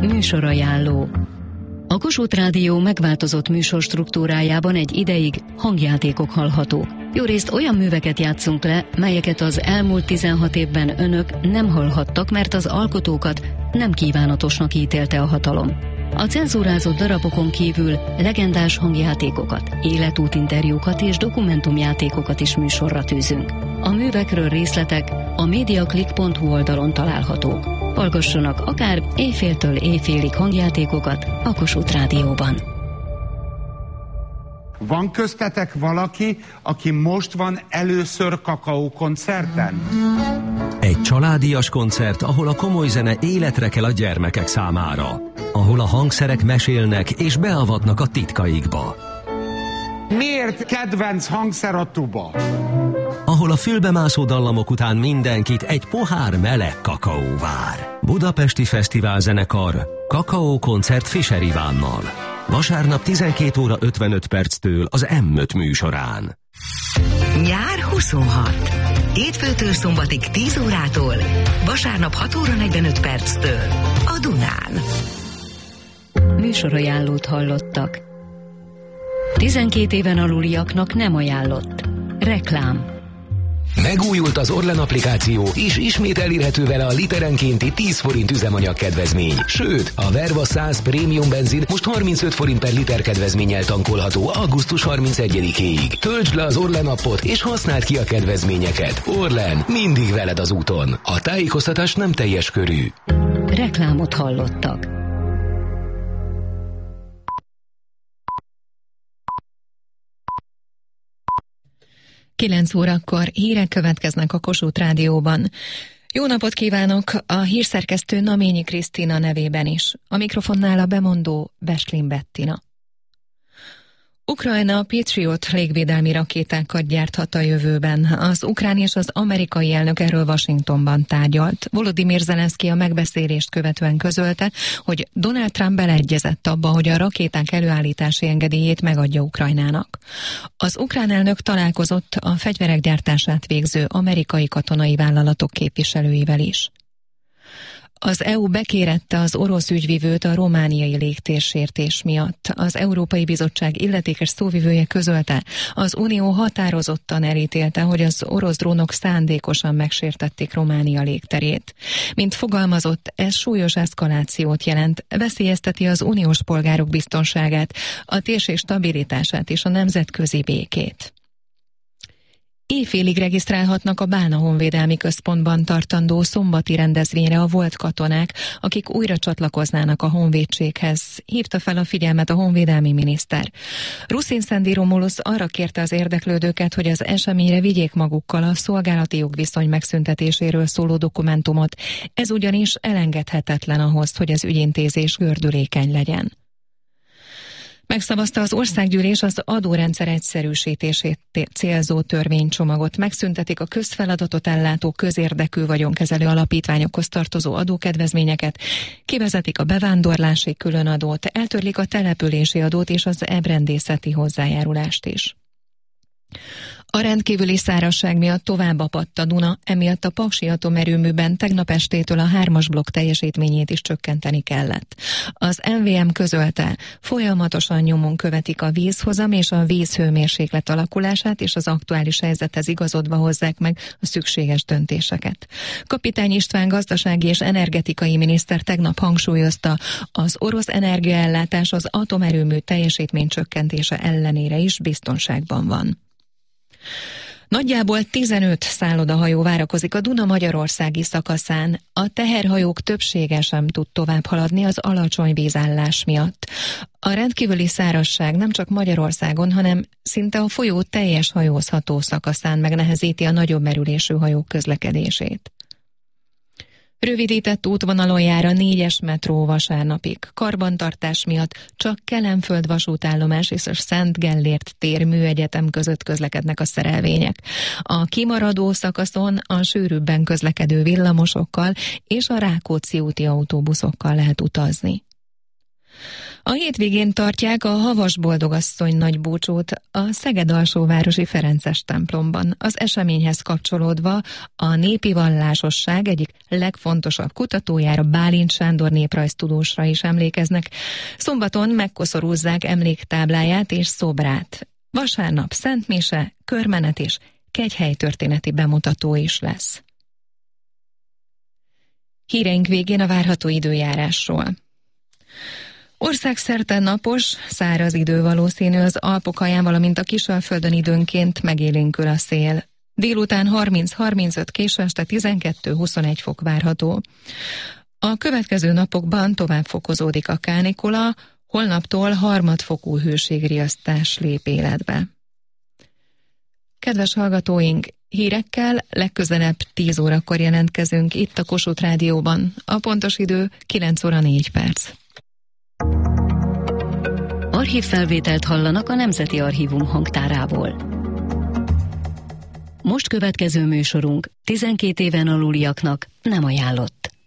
Műsorajánló. A Kossuth Rádió megváltozott műsorstruktúrájában egy ideig hangjátékok hallhatók. Jórészt olyan műveket játszunk le, melyeket az elmúlt 16 évben önök nem hallhattak, mert az alkotókat nem kívánatosnak ítélte a hatalom. A cenzúrázott darabokon kívül legendás hangjátékokat, életútinterjúkat és dokumentumjátékokat is műsorra tűzünk. A művekről részletek a mediaclick.hu oldalon találhatók. Hallgassanak akár éjféltől éjfélig hangjátékokat a Kossuth Rádióban. Van köztetek valaki, aki most van először kakaókoncerten? Egy családias koncert, ahol a komoly zene életre kell a gyermekek számára. Ahol a hangszerek mesélnek és beavatnak a titkaikba. Miért kedvenc hangszer a tuba? Ahol a fülbemászó dallamok után mindenkit egy pohár meleg kakaó vár. Budapesti Fesztiválzenekar Kakaókoncert Fischer Ivánnal. Vasárnap 12 óra 55 perctől az M5 műsorán. Nyár 26. Hétfőtől szombatig 10 órától, vasárnap 6 óra 45 perctől a Dunán. Műsorajánlót hallottak. 12 éven aluliaknak nem ajánlott. Reklám. Megújult az Orlen applikáció, és ismét elérhető vele a literenkénti 10 forint üzemanyag kedvezmény. Sőt, a Verva 100 prémium benzin most 35 forint per liter kedvezménnyel tankolható augusztus 31-éig. Töltsd le az Orlen appot, és használd ki a kedvezményeket. Orlen, mindig veled az úton. A tájékoztatás nem teljes körű. Reklámot hallottak. Kilenc órakor hírek következnek a Kossuth Rádióban. Jó napot kívánok a hírszerkesztő Naményi Krisztina nevében is. A mikrofonnál a bemondó Beslin Bettina. Ukrajna Patriot légvédelmi rakétákat gyárthat a jövőben. Az ukrán és az amerikai elnök erről Washingtonban tárgyalt. Volodymyr Zelenszky a megbeszélést követően közölte, hogy Donald Trump beleegyezett abba, hogy a rakéták előállítási engedélyét megadja Ukrajnának. Az ukrán elnök találkozott a fegyverek gyártását végző amerikai katonai vállalatok képviselőivel is. Az EU bekérette az orosz ügyvivőt a romániai légtérsértés miatt. Az Európai Bizottság illetékes szóvivője közölte, az Unió határozottan elítélte, hogy az orosz drónok szándékosan megsértették Románia légterét. Mint fogalmazott, ez súlyos eszkalációt jelent, veszélyezteti az uniós polgárok biztonságát, a térség stabilitását és a nemzetközi békét. Éjfélig regisztrálhatnak a Bálna Honvédelmi Központban tartandó szombati rendezvényre a volt katonák, akik újra csatlakoznának a honvédséghez, hívta fel a figyelmet a honvédelmi miniszter. Ruszin Szendi Romulusz arra kérte az érdeklődőket, hogy az eseményre vigyék magukkal a szolgálati jogviszony megszüntetéséről szóló dokumentumot, ez ugyanis elengedhetetlen ahhoz, hogy az ügyintézés gördülékeny legyen. Megszavazta az országgyűlés az adórendszer egyszerűsítését célzó törvénycsomagot. Megszüntetik a közfeladatot ellátó közérdekű vagyonkezelő alapítványokhoz tartozó adókedvezményeket, kivezetik a bevándorlási különadót, eltörlik a települési adót és az ebrendészeti hozzájárulást is. A rendkívüli szárazság miatt tovább apadt a Duna, emiatt a Paksi atomerőműben tegnap estétől a 3-as blokk teljesítményét is csökkenteni kellett. Az MVM közölte, folyamatosan nyomon követik a vízhozam és a vízhőmérséklet alakulását, és az aktuális helyzethez igazodva hozzák meg a szükséges döntéseket. Kapitány István gazdasági és energetikai miniszter tegnap hangsúlyozta, az orosz energiaellátás az atomerőmű teljesítmény csökkentése ellenére is biztonságban van. Nagyjából 15 szállodahajó várakozik a Duna magyarországi szakaszán. A teherhajók többsége sem tud tovább haladni az alacsony vízállás miatt. A rendkívüli szárazság nem csak Magyarországon, hanem szinte a folyó teljes hajózható szakaszán megnehezíti a nagyobb merülésű hajók közlekedését. Rövidített útvonalon jár a 4-es metró vasárnapig. Karbantartás miatt csak Kelenföld vasútállomás és a Szent Gellért tér műegyetem között közlekednek a szerelvények. A kimaradó szakaszon a sűrűbben közlekedő villamosokkal és a Rákóczi úti autóbuszokkal lehet utazni. A hétvégén tartják a Havas Boldogasszony nagybúcsút a Szeged alsóvárosi Ferences templomban. Az eseményhez kapcsolódva a népi vallásosság egyik legfontosabb kutatójára, Bálint Sándor néprajztudósra is emlékeznek. Szombaton megkoszorúzzák emléktábláját és szobrát. Vasárnap szentmise, körmenet és kegyhelytörténeti bemutató is lesz. Híreink végén a várható időjárásról. Országszerte napos, száraz idő valószínű az Alpok-alján, valamint a Kisalföldön időnként megélénkül a szél. Délután 30-35, késő este 12-21 fok várható. A következő napokban tovább fokozódik a kánikula, holnaptól harmadfokú hőségriasztás lép életbe. Kedves hallgatóink, hírekkel legközelebb 10 órakor jelentkezünk itt a Kossuth Rádióban. A pontos idő 9 óra 4 perc. Archívfelvételt hallanak a Nemzeti Archívum hangtárából. Most következő műsorunk 12 éven aluliaknak nem ajánlott.